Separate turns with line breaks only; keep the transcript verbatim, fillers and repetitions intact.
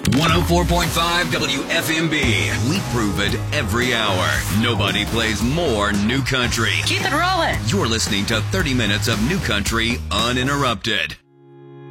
one oh four point five W F M B. We prove it every hour. Nobody plays more new country.
Keep it rolling.
You're listening to thirty minutes of new country uninterrupted.